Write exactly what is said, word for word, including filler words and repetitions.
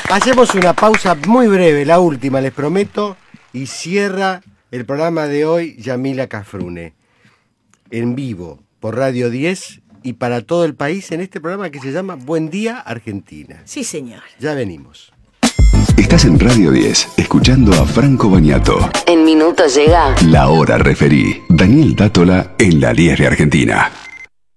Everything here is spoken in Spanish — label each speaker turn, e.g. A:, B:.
A: Hacemos una pausa muy breve, la última, les prometo, y cierra el programa de hoy Yamila Cafrune, en vivo, por Radio diez y para todo el país, en este programa que se llama Buen Día Argentina.
B: Sí, señor.
A: Ya venimos.
C: Estás en Radio diez, escuchando a Franco Bagnato.
D: En minutos llega
C: La Hora Referí. Daniel Dátola en la diez de Argentina.